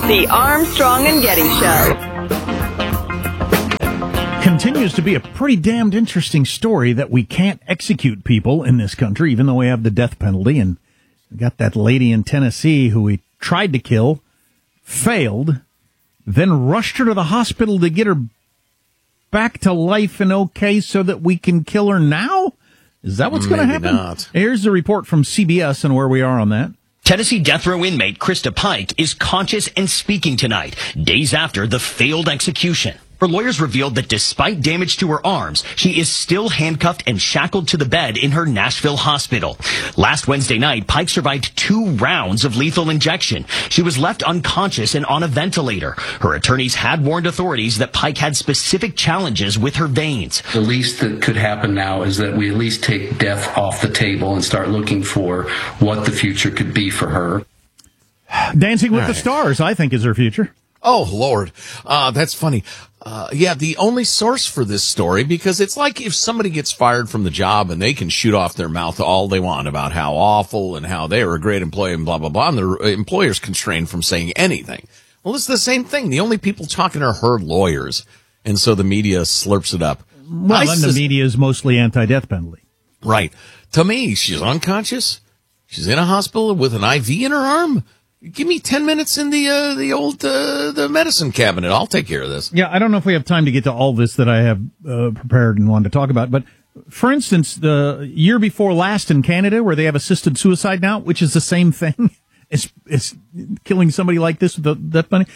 The Armstrong and Getty Show. Continues to be a pretty damned interesting story that we can't execute people in this country, even though we have the death penalty. And we got that lady in Tennessee who we tried to kill, failed, then rushed her to the hospital to get her back to life and okay so that we can kill her now? Is that what's going to happen? Not. Here's the report from CBS and where we are on that. Tennessee death row inmate Krista Pike is conscious and speaking tonight, days after the failed execution. Her lawyers revealed that despite damage to her arms, she is still handcuffed and shackled to the bed in her Nashville hospital. Last Wednesday night, Pike survived 2 rounds of lethal injection. She was left unconscious and on a ventilator. Her attorneys had warned authorities that Pike had specific challenges with her veins. The least that could happen now is that we at least take death off the table and start looking for what the future could be for her. Dancing with the Stars, I think, is her future. Oh, Lord. That's funny. Yeah, the only source for this story, because it's like if somebody gets fired from the job and they can shoot off their mouth all they want about how awful and how they were a great employee and blah, blah, blah, and the employer's constrained from saying anything. Well, it's the same thing. The only people talking are her lawyers, and so the media slurps it up. Well, and the media is mostly anti-death penalty. Right. To me, she's unconscious. She's in a hospital with an IV in her arm. Give me 10 minutes in the old medicine cabinet. I'll take care of this. Yeah, I don't know if we have time to get to all this that I have prepared and wanted to talk about. But, for instance, the year before last in Canada, where they have assisted suicide now, which is the same thing as killing somebody like this with the death penalty,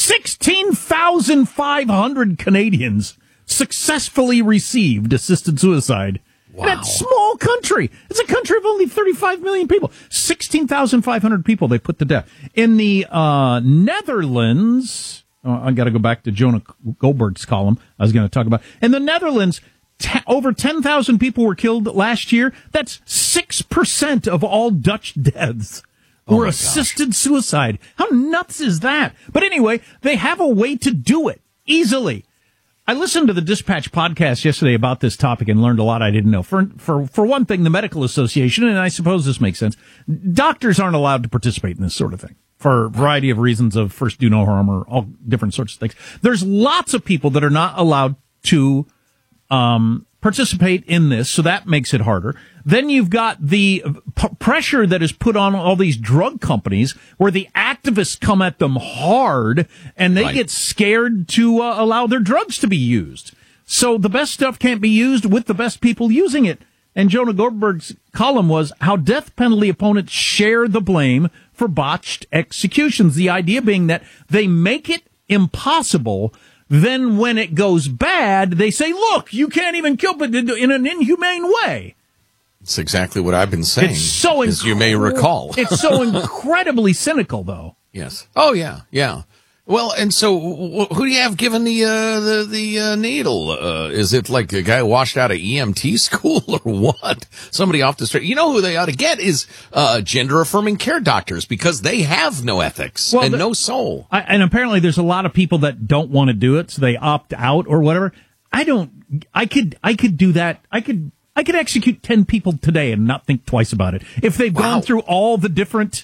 16,500 Canadians successfully received assisted suicide. Wow. That small country. It's a country of only 35 million people. 16,500 people they put to death. In the Netherlands, I got to go back to Jonah Goldberg's column I was going to talk about. In the Netherlands, over 10,000 people were killed last year. That's 6% of all Dutch deaths were assisted suicide. How nuts is that? But anyway, they have a way to do it easily. I listened to the Dispatch podcast yesterday about this topic and learned a lot I didn't know. For one thing, the Medical Association, and I suppose this makes sense, doctors aren't allowed to participate in this sort of thing for a variety of reasons of first do no harm or all different sorts of things. There's lots of people that are not allowed to participate in this, so that makes it harder. Then you've got the pressure that is put on all these drug companies where the activists come at them hard and they get scared to allow their drugs to be used. So the best stuff can't be used with the best people using it. And Jonah Goldberg's column was how death penalty opponents share the blame for botched executions. The idea being that they make it impossible. Then when it goes bad, they say, look, you can't even kill but in an inhumane way. It's exactly what I've been saying, it's so as you may recall. It's so incredibly cynical, though. Yes. Oh, yeah, yeah. Well, and so who do you have given the needle? Is it like a guy washed out of EMT school or what? Somebody off the street. You know who they ought to get is gender-affirming care doctors, because they have no ethics and no soul. And apparently there's a lot of people that don't want to do it, so they opt out or whatever. I could do that. I could execute 10 people today and not think twice about it. If they've gone through all the different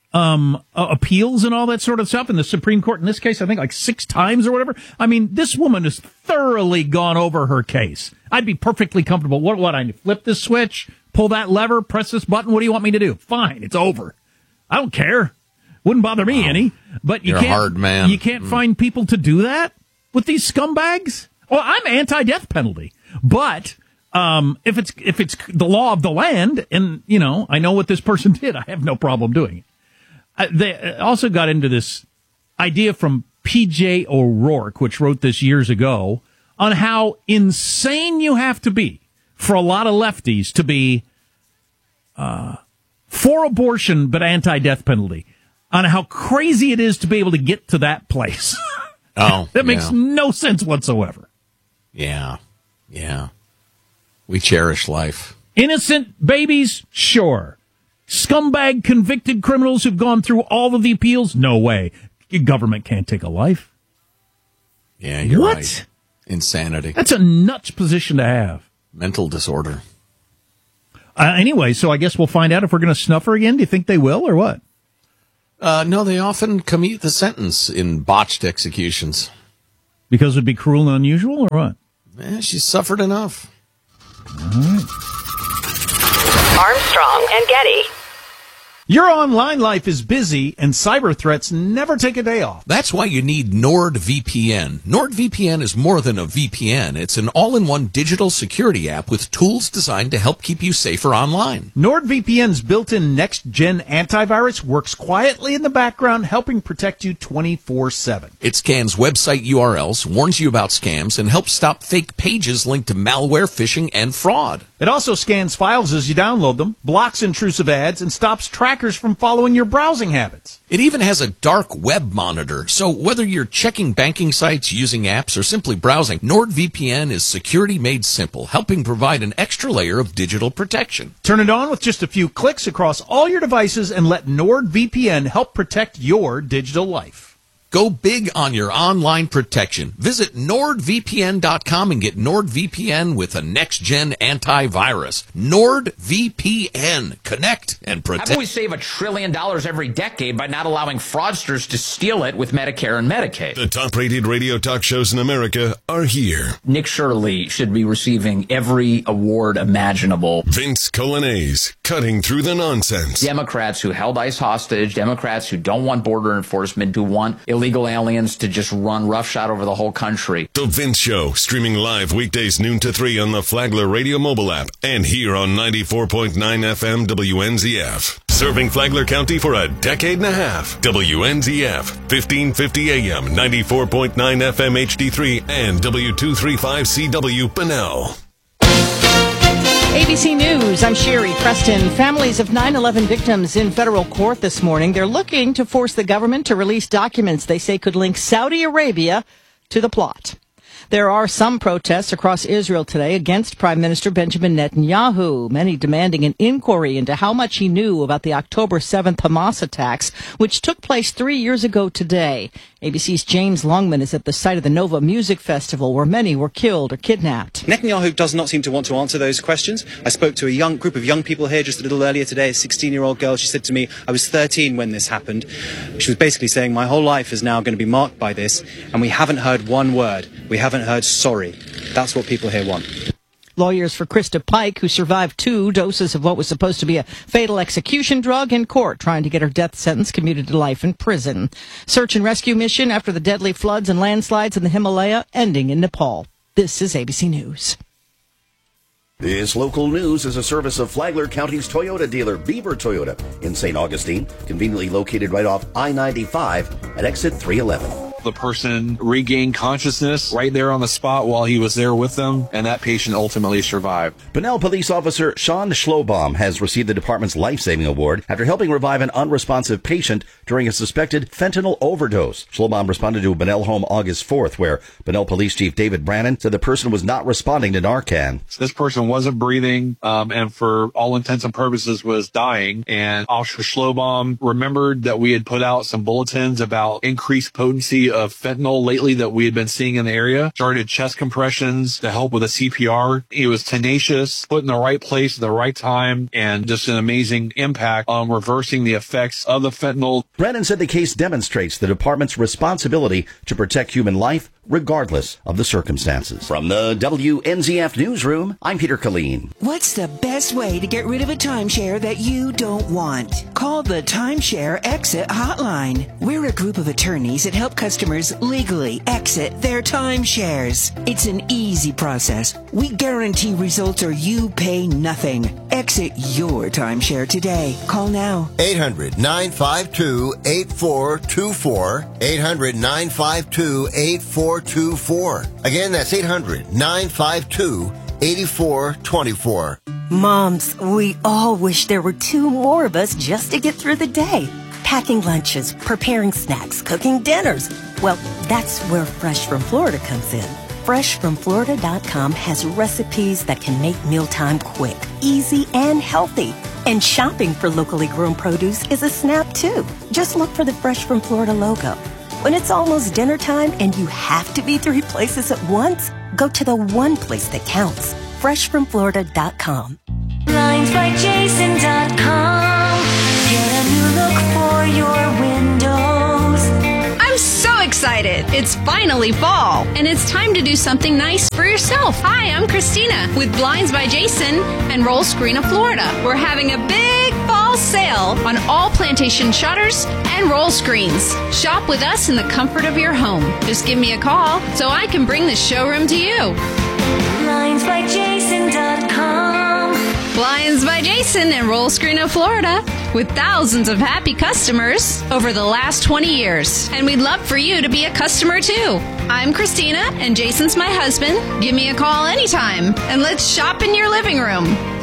appeals and all that sort of stuff in the Supreme Court, in this case, I think like 6 times or whatever. I mean, this woman has thoroughly gone over her case. I'd be perfectly comfortable. What I flip this switch, pull that lever, press this button. What do you want me to do? Fine, it's over. I don't care. Wouldn't bother me any. But You're a hard man. You can't find people to do that with these scumbags. Well, I'm anti-death penalty, but if it's the law of the land, and I know what this person did, I have no problem doing it. They also got into this idea from P.J. O'Rourke, which wrote this years ago, on how insane you have to be for a lot of lefties to be for abortion but anti-death penalty, on how crazy it is to be able to get to that place. That makes no sense whatsoever. Yeah. We cherish life. Innocent babies? Sure. Scumbag convicted criminals who've gone through all of the appeals? No way. Your government can't take a life. Yeah, you're right. Insanity. That's a nuts position to have. Mental disorder. Anyway, so I guess we'll find out if we're going to snuff her again. Do you think they will or what? No, they often commute the sentence in botched executions. Because it'd be cruel and unusual, or what? She's suffered enough. All right. Armstrong and Getty. Your online life is busy, and cyber threats never take a day off. That's why you need NordVPN. NordVPN is more than a VPN. It's an all-in-one digital security app with tools designed to help keep you safer online. NordVPN's built-in next-gen antivirus works quietly in the background, helping protect you 24/7. It scans website URLs, warns you about scams, and helps stop fake pages linked to malware, phishing, and fraud. It also scans files as you download them, blocks intrusive ads, and stops trackers from following your browsing habits. It even has a dark web monitor, so whether you're checking banking sites, using apps, or simply browsing, NordVPN is security made simple, helping provide an extra layer of digital protection. Turn it on with just a few clicks across all your devices and let NordVPN help protect your digital life. Go big on your online protection. Visit NordVPN.com and get NordVPN with a next-gen antivirus. NordVPN. Connect and protect. How about we save $1 trillion every decade by not allowing fraudsters to steal it with Medicare and Medicaid? The top-rated radio talk shows in America are here. Nick Shirley should be receiving every award imaginable. Vince Colanese, cutting through the nonsense. Democrats who held ICE hostage, Democrats who don't want border enforcement, who want illegal aliens to just run roughshod over the whole country. The Vince Show, streaming live weekdays noon to 3 on the Flagler Radio mobile app and here on 94.9 FM WNZF. Serving Flagler County for a decade and a half. WNZF, 1550 AM, 94.9 FM HD3 and W235CW Bunnell. ABC News, I'm Sherry Preston. Families of 9/11 victims in federal court this morning. They're looking to force the government to release documents they say could link Saudi Arabia to the plot. There are some protests across Israel today against Prime Minister Benjamin Netanyahu, many demanding an inquiry into how much he knew about the October 7th Hamas attacks, which took place 3 years ago today. ABC's James Longman is at the site of the Nova Music Festival, where many were killed or kidnapped. Netanyahu does not seem to want to answer those questions. I spoke to a group of young people here just a little earlier today, a 16-year-old girl. She said to me, I was 13 when this happened. She was basically saying, my whole life is now going to be marked by this, and we haven't heard one word. We haven't heard sorry. That's what people here want. Lawyers for Krista Pike, who survived 2 doses of what was supposed to be a fatal execution drug, in court trying to get her death sentence commuted to life in prison. Search and rescue mission after the deadly floods and landslides in the Himalaya ending in Nepal. This is ABC News. This local news is a service of Flagler County's Toyota dealer, Beaver Toyota, in St. Augustine, conveniently located right off I-95 at exit 311. The person regained consciousness right there on the spot while he was there with them, and that patient ultimately survived. Bunnell Police Officer Sean Schlobaum has received the department's life-saving award after helping revive an unresponsive patient during a suspected fentanyl overdose. Schlobaum responded to a Bunnell home August 4th, where Bunnell Police Chief David Brannon said the person was not responding to Narcan. This person wasn't breathing, and for all intents and purposes was dying, and Officer Schlobaum remembered that we had put out some bulletins about increased potency of fentanyl lately that we had been seeing in the area. Started chest compressions to help with the CPR. He was tenacious, put in the right place at the right time, and just an amazing impact on reversing the effects of the fentanyl. Brennan said the case demonstrates the department's responsibility to protect human life regardless of the circumstances. From the WNZF newsroom, I'm Peter Killeen. What's the best way to get rid of a timeshare that you don't want? Call the Timeshare Exit Hotline. We're a group of attorneys that help customers legally exit their timeshares. It's an easy process. We guarantee results or you pay nothing. Exit your timeshare today. Call now. 800-952-8424. 800-952-8424. Again, that's 800-952-8424. Moms, we all wish there were 2 more of us just to get through the day. Packing lunches, preparing snacks, cooking dinners. Well, that's where Fresh from Florida comes in. FreshFromFlorida.com has recipes that can make mealtime quick, easy, and healthy. And shopping for locally grown produce is a snap, too. Just look for the Fresh from Florida logo. When it's almost dinner time and you have to be 3 places at once, go to the one place that counts. FreshFromFlorida.com. LinesByJason.com. Get a new look for your win. It's finally fall, and it's time to do something nice for yourself. Hi, I'm Christina with Blinds by Jason and Roll Screen of Florida. We're having a big fall sale on all plantation shutters and roll screens. Shop with us in the comfort of your home. Just give me a call so I can bring the showroom to you. BlindsByJason.com. Blinds by Jason and Roll Screen of Florida, with thousands of happy customers over the last 20 years. And we'd love for you to be a customer too. I'm Christina, and Jason's my husband. Give me a call anytime, and let's shop in your living room.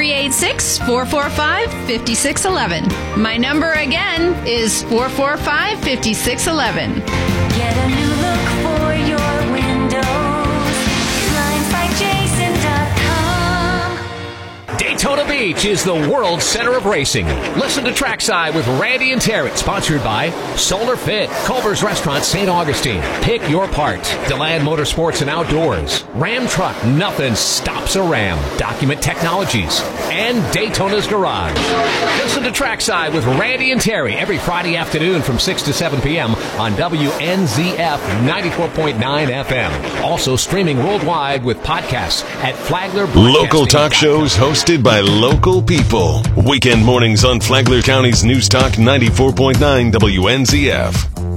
386-445-5611. My number again is 445-5611. Get a new look for your windows. BlindsByJason.com. Daytona Beach is the world center of racing. Listen to Trackside with Randy and Terry, sponsored by Solar Fit, Culver's Restaurant, St. Augustine. Pick your part. DeLand Motorsports and Outdoors. Ram Truck, nothing stops a Ram. Document Technologies. And Daytona's Garage. Listen to Trackside with Randy and Terry every Friday afternoon from 6 to 7 p.m. on WNZF 94.9 FM. Also streaming worldwide with podcasts at Flagler Broadcasting. Local talk shows hosted by local people. Weekend mornings on Flagler County's News Talk 94.9 WNZF.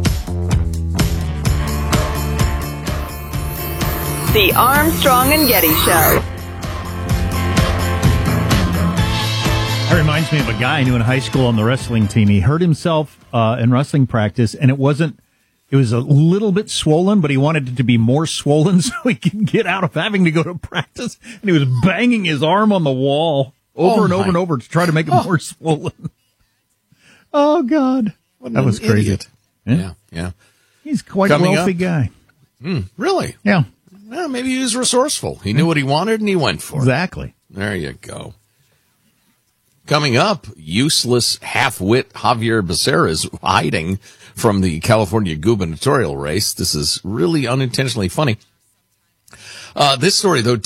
The Armstrong and Getty Show. That reminds me of a guy I knew in high school on the wrestling team. He hurt himself in wrestling practice, and it was a little bit swollen, but he wanted it to be more swollen so he could get out of having to go to practice. And he was banging his arm on the wall over and over to try to make it more swollen. Oh, God. That was crazy. Yeah. He's quite a wealthy guy. Really? Yeah. Well, maybe he was resourceful. He knew what he wanted, and he went for it. Exactly. There you go. Coming up, useless half-wit Javier Becerra is hiding from the California gubernatorial race. This is really unintentionally funny. This story, though,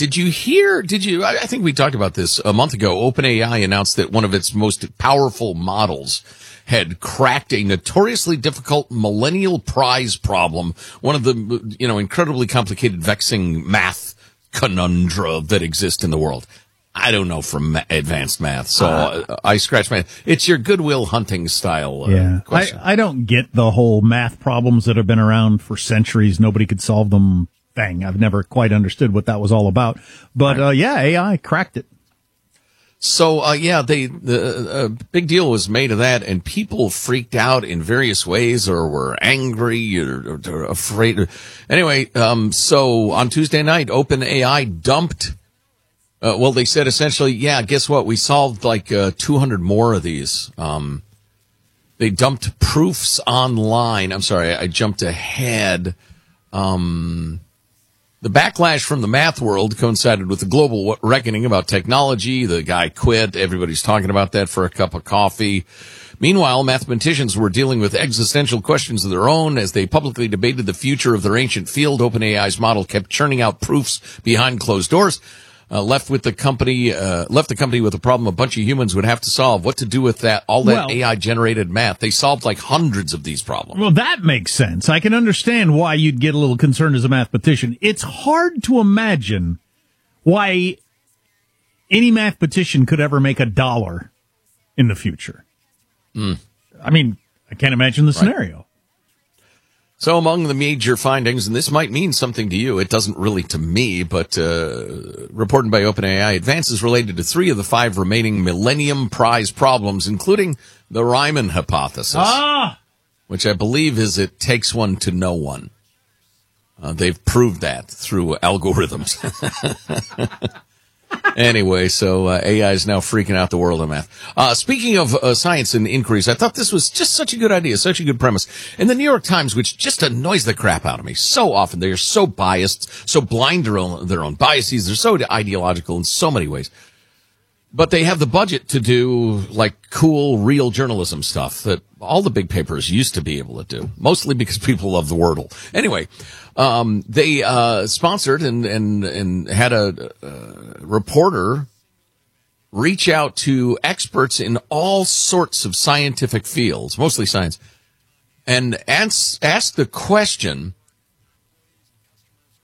I think we talked about this a month ago. OpenAI announced that one of its most powerful models had cracked a notoriously difficult Millennial Prize problem, one of the, incredibly complicated, vexing math conundra that exist in the world. I don't know from advanced math, so I scratch my head. It's your Goodwill Hunting style question. I don't get the whole math problems that have been around for centuries. Nobody could solve them thing. I've never quite understood what that was all about. But, AI cracked it. So, the big deal was made of that, and people freaked out in various ways or were angry or afraid. Anyway, so on Tuesday night, OpenAI dumped. They said essentially, guess what? We solved like 200 more of these. They dumped proofs online. I'm sorry, I jumped ahead. The backlash from the math world coincided with the global reckoning about technology. The guy quit. Everybody's talking about that for a cup of coffee. Meanwhile, mathematicians were dealing with existential questions of their own as they publicly debated the future of their ancient field. OpenAI's model kept churning out proofs behind closed doors. Left the company with a problem a bunch of humans would have to solve. What to do with that? All that AI-generated math. They solved like hundreds of these problems. Well, that makes sense. I can understand why you'd get a little concerned as a mathematician. It's hard to imagine why any mathematician could ever make $1 in the future. I mean, I can't imagine the scenario. So among the major findings, and this might mean something to you, it doesn't really to me, but reported by OpenAI, advances related to 3 of the 5 remaining Millennium Prize problems, including the Riemann hypothesis, which I believe is it takes one to know one. They've proved that through algorithms. Anyway, so AI is now freaking out the world of math. Speaking of science and inquiries, I thought this was just such a good idea, such a good premise. And the New York Times, which just annoys the crap out of me so often, they are so biased, so blind to their own biases, they're so ideological in so many ways. But they have the budget to do, like, cool, real journalism stuff that all the big papers used to be able to do, mostly because people love the Wordle. Anyway, they sponsored and had a reporter reach out to experts in all sorts of scientific fields, mostly science, and ask the question,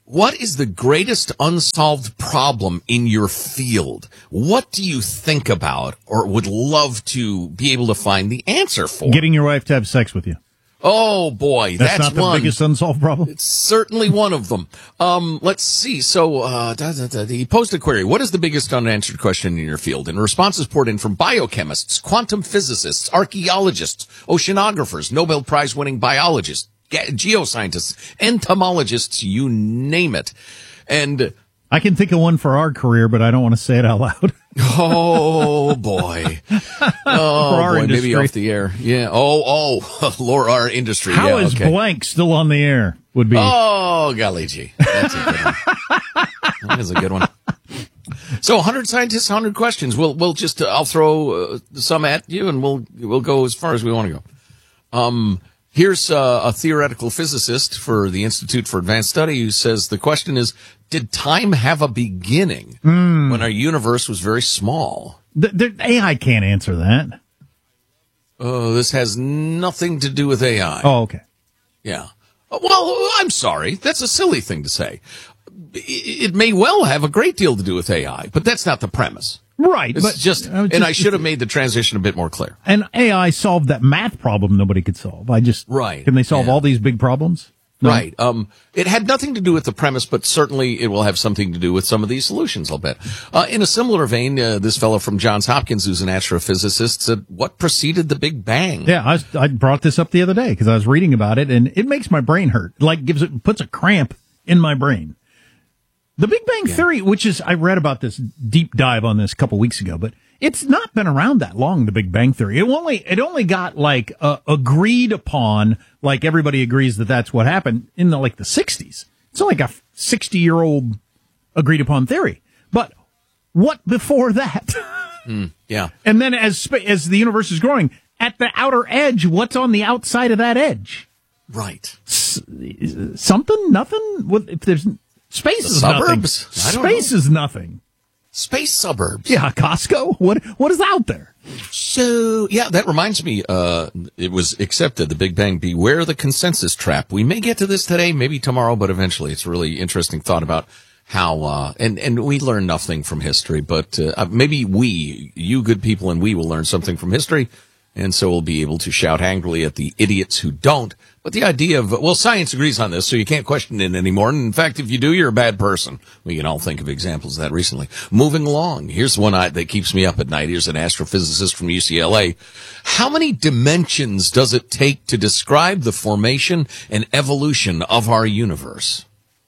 What is the greatest unsolved problem in your field? What do you think about or would love to be able to find the answer for? Getting your wife to have sex with you. Oh, boy, that's not the one. biggest unsolved problem? It's certainly one of them. Let's see. So he posed a query. What is the biggest unanswered question in your field? And responses poured in from biochemists, quantum physicists, archaeologists, oceanographers, Nobel Prize-winning biologists, geoscientists, entomologists, you name it. And I can think of one for our career, but I don't want to say it out loud. Oh, boy. Oh, boy, industry. maybe off the air. Yeah. Oh, Lord, our industry. How yeah, is okay. blank still on the air would be. Oh, golly gee. That's a good one. That is a good one. So 100 scientists, 100 questions. We'll just, I'll throw some at you and we'll go as far as we want to go. Here's a theoretical physicist for the Institute for Advanced Study who says the question is, did time have a beginning when our universe was very small? The AI can't answer that. This has nothing to do with AI. Oh, okay. Yeah. Well, I'm sorry. That's a silly thing to say. It may well have a great deal to do with AI, but that's not the premise. Right. It's and I should have made the transition a bit more clear. And AI solved that math problem nobody could solve. Right. Can they solve all these big problems? No. Right. It had nothing to do with the premise, but certainly it will have something to do with some of these solutions, I'll bet. In a similar vein, this fellow from Johns Hopkins, who's an astrophysicist, said, what preceded the Big Bang? Yeah, I brought this up the other day because I was reading about it, and it makes my brain hurt. Like, puts a cramp in my brain. The Big Bang Theory, which is, I read about this deep dive on this a couple weeks ago, but it's not been around that long, the Big Bang Theory. It only got like agreed upon, like everybody agrees that that's what happened in the 60s. It's like a 60-year-old agreed upon theory. But what before that? Yeah. And then as the universe is growing, at the outer edge, what's on the outside of that edge? Right. Something? Nothing? If there's space is suburbs? Nothing. Space is nothing. Space suburbs. Yeah, Costco. What is out there? So, yeah, that reminds me, it was accepted, the Big Bang, beware the consensus trap. We may get to this today, maybe tomorrow, but eventually. It's a really interesting thought about how, and we learn nothing from history, but maybe you good people and we will learn something from history, and so we'll be able to shout angrily at the idiots who don't. But the idea of, well, science agrees on this, so you can't question it anymore. And in fact, if you do, you're a bad person. We can all think of examples of that recently. Moving along, here's one that keeps me up at night. Here's an astrophysicist from UCLA. How many dimensions does it take to describe the formation and evolution of our universe?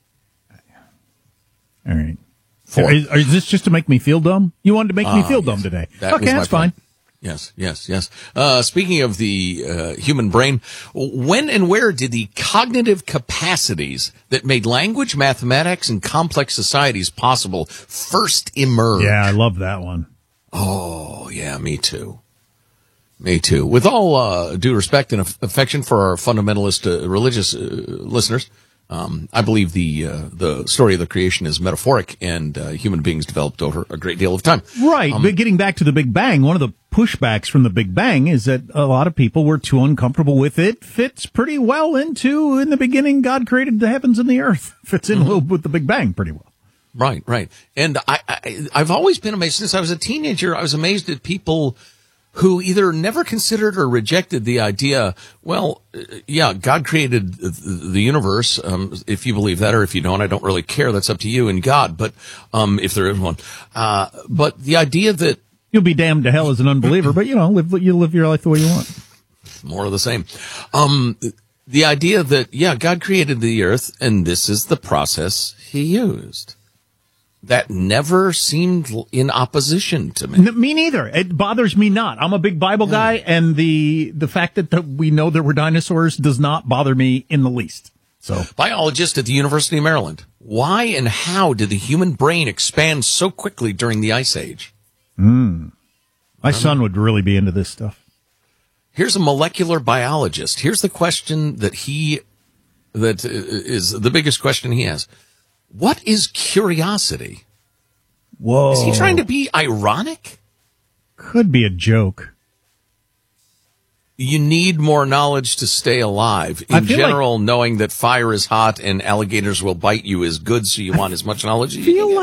All right. 4. Is this just to make me feel dumb? You wanted to make me feel dumb today. Okay, that's fine. Yes. Speaking of the human brain, when and where did the cognitive capacities that made language, mathematics, and complex societies possible first emerge? Yeah, I love that one. Oh, yeah, me too. With all due respect and affection for our fundamentalist religious listeners, I believe the story of the creation is metaphoric, and human beings developed over a great deal of time. Right, but getting back to the Big Bang, one of the pushbacks from the Big Bang is that a lot of people were too uncomfortable with it. Fits pretty well into, in the beginning, God created the heavens and the earth. Fits in a little with the Big Bang pretty well. Right. And I've always been amazed, since I was a teenager, I was amazed at people who either never considered or rejected the idea, well, yeah, God created the universe. If you believe that, or if you don't, I don't really care. That's up to you and God. But if there is one. But the idea that you'll be damned to hell as an unbeliever, but you live your life the way you want. More of the same. The idea that, yeah, God created the earth, and this is the process he used. That never seemed in opposition to me. Me neither. It bothers me not. I'm a big Bible guy, and the fact that we know there were dinosaurs does not bother me in the least. So, biologist at the University of Maryland. Why and how did the human brain expand so quickly during the Ice Age? My son would really be into this stuff. Here's a molecular biologist. Here's the question that is the biggest question he has. What is curiosity? Whoa. Is he trying to be ironic? Could be a joke. You need more knowledge to stay alive. I In feel general, knowing that fire is hot and alligators will bite you is good, so you want as much knowledge as you can get.